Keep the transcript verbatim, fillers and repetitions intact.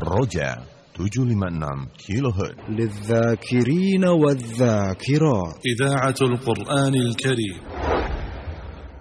رجاء tujuh lima enam كيلو هرتز للذاكرين والذاكرات. إذاعة القرآن الكريم.